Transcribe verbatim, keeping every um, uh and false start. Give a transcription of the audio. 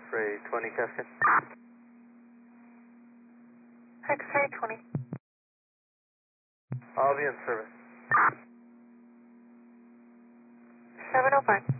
X-ray twenty Cascade. X-ray twenty. I'll be in service. seven oh five.